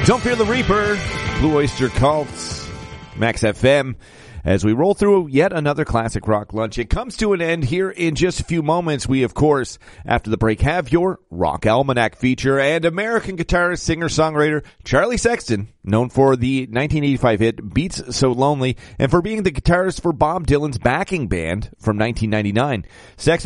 Don't Fear the Reaper, Blue Oyster Cult, Max FM. As we roll through yet another classic rock lunch, it comes to an end here in just a few moments. We, of course, after the break, have your Rock Almanac feature and American guitarist, singer-songwriter Charlie Sexton, known for the 1985 hit Beats So Lonely and for being the guitarist for Bob Dylan's backing band from 1999. Sexton